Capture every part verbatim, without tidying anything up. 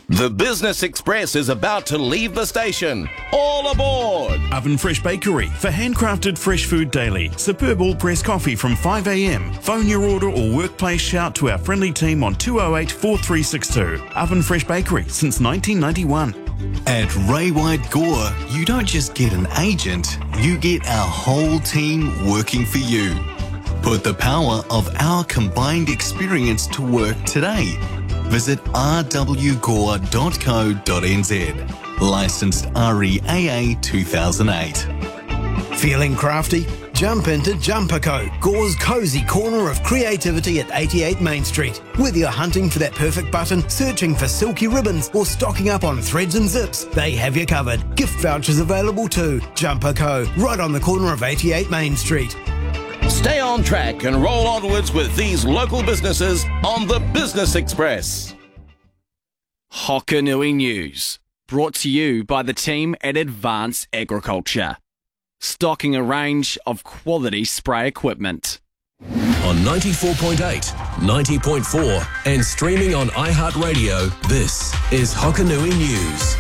The Business Express is about to leave the station. All aboard! Oven Fresh Bakery for handcrafted fresh food daily. Superb all-press coffee from five a.m. Phone your order or workplace shout to our friendly team on two oh eight, four three six two. Oven Fresh Bakery since nineteen ninety-one. At Ray White Gore, you don't just get an agent, you get our whole team working for you. Put the power of our combined experience to work today. Visit r w gore dot co dot n z. Licensed R E A A two thousand eight. Feeling crafty? Jump into Jumperco, Gore's cosy corner of creativity at eighty-eight Main Street. Whether you're hunting for that perfect button, searching for silky ribbons, or stocking up on threads and zips, they have you covered. Gift vouchers available too. Jumperco, right on the corner of eighty-eight Main Street. Stay on track and roll onwards with these local businesses on the Business Express. Hokanui News, brought to you by the team at Advance Agriculture. Stocking a range of quality spray equipment. On ninety-four point eight, ninety point four and streaming on iHeartRadio, this is Hokanui News.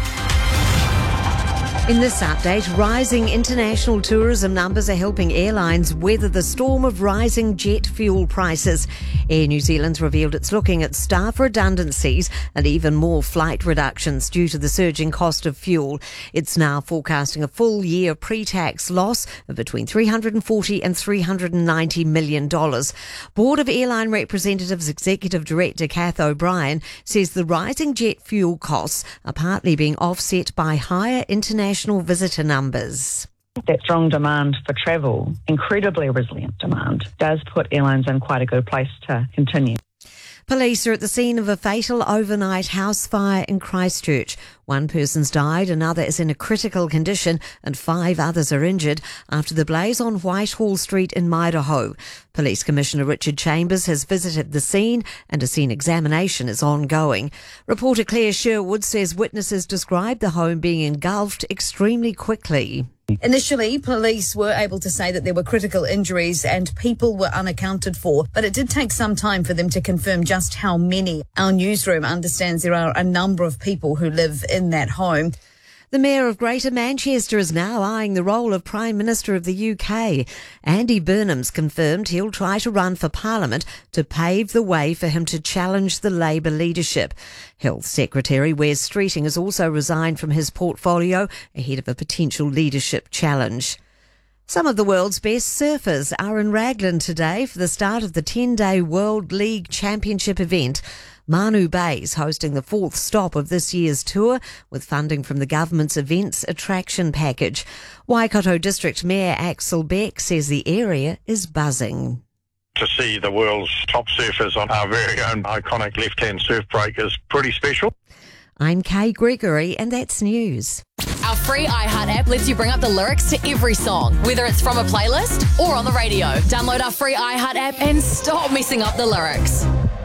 In this update, rising international tourism numbers are helping airlines weather the storm of rising jet fuel prices. Air New Zealand's revealed it's looking at staff redundancies and even more flight reductions due to the surging cost of fuel. It's now forecasting a full year pre-tax loss of between three hundred forty and three hundred ninety million dollars. Board of Airline Representatives Executive Director Kath O'Brien says the rising jet fuel costs are partly being offset by higher international visitor numbers. That strong demand for travel, incredibly resilient demand, does put airlines in quite a good place to continue. Police are at the scene of a fatal overnight house fire in Christchurch. One person's died, another is in a critical condition, and five others are injured after the blaze on Whitehall Street in Maidaho. Police Commissioner Richard Chambers has visited the scene and a scene examination is ongoing. Reporter Claire Sherwood says witnesses described the home being engulfed extremely quickly. Initially, police were able to say that there were critical injuries and people were unaccounted for, but it did take some time for them to confirm just how many. Our newsroom understands there are a number of people who live in that home. The Mayor of Greater Manchester is now eyeing the role of Prime Minister of the U K. Andy Burnham's confirmed he'll try to run for Parliament to pave the way for him to challenge the Labour leadership. Health Secretary Wes Streeting has also resigned from his portfolio ahead of a potential leadership challenge. Some of the world's best surfers are in Raglan today for the start of the ten-day World League Championship event. Manu Bay's hosting the fourth stop of this year's tour with funding from the government's events attraction package. Waikato District Mayor Axel Beck says the area is buzzing. To see the world's top surfers on our very own iconic left-hand surf break is pretty special. I'm Kay Gregory and that's news. Our free iHeart app lets you bring up the lyrics to every song, whether it's from a playlist or on the radio. Download our free iHeart app and stop messing up the lyrics.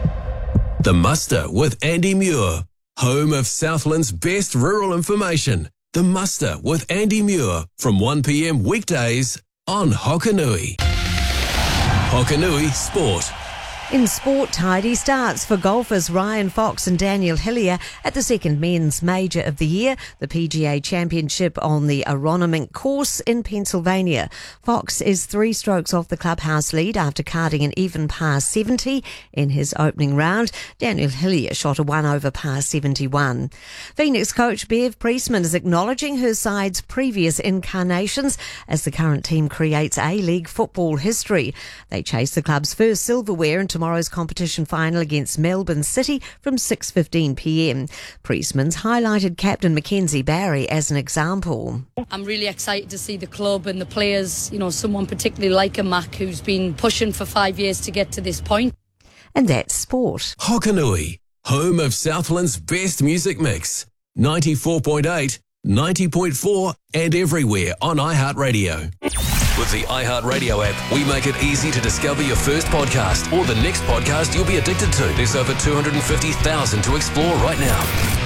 The Muster with Andy Muir, home of Southland's best rural information. The Muster with Andy Muir from one p.m. weekdays on Hokanui. Hokanui Sport. In sport, tidy starts for golfers Ryan Fox and Daniel Hillier at the second men's major of the year, the P G A Championship on the Aronimink course in Pennsylvania. Fox is three strokes off the clubhouse lead after carding an even par seventy in his opening round. Daniel Hillier shot a one over par seventy-one. Phoenix coach Bev Priestman is acknowledging her side's previous incarnations as the current team creates A-League football history. They chase the club's first silverware in tomorrow's competition final against Melbourne City from six fifteen p.m. Priestman's highlighted captain Mackenzie Barry as an example. I'm really excited to see the club and the players, you know, someone particularly like a Mac who's been pushing for five years to get to this point. And that's sport. Hokanui, home of Southland's best music mix. ninety-four point eight, ninety point four and everywhere on iHeartRadio. With the iHeartRadio app, we make it easy to discover your first podcast or the next podcast you'll be addicted to. There's over two hundred fifty thousand to explore right now.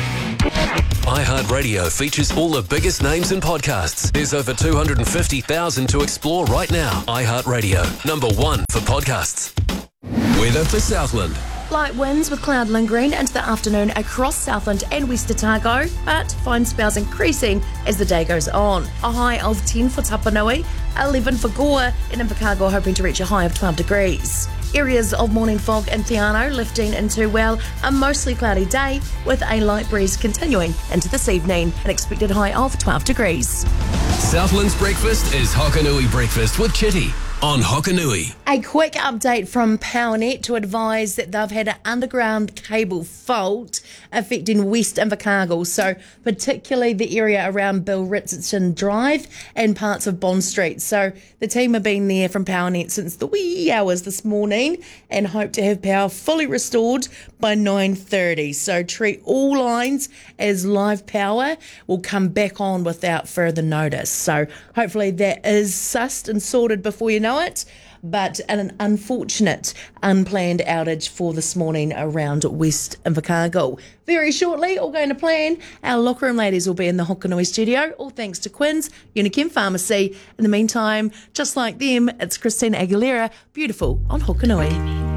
iHeartRadio features all the biggest names in podcasts. There's over two hundred fifty thousand to explore right now. iHeartRadio, number one for podcasts. Weather for Southland. Light winds with cloud lingering into the afternoon across Southland and West Otago, but fine spells increasing as the day goes on. A high of ten for Tapanui, eleven for Gore, and Invercargill hoping to reach a high of twelve degrees. Areas of morning fog in Te Anau lifting into, well, a mostly cloudy day with a light breeze continuing into this evening. An expected high of twelve degrees. Southland's breakfast is Hokanui Breakfast with Chitty on Hokanui. A quick update from PowerNet to advise that they've had an underground cable fault affecting West Invercargill, so particularly the area around Bill Richardson Drive and parts of Bond Street. So the team have been there from PowerNet since the wee hours this morning and hope to have power fully restored by nine thirty. So treat all lines as live power will come back on without further notice. So hopefully that is sussed and sorted before you know it, but an unfortunate unplanned outage for this morning around West Invercargill. Very shortly, all going to plan, our locker room ladies will be in the Hokanui studio, all thanks to Quinn's Unichem Pharmacy. In the meantime, just like them, it's Christina Aguilera, Beautiful on Hokanui.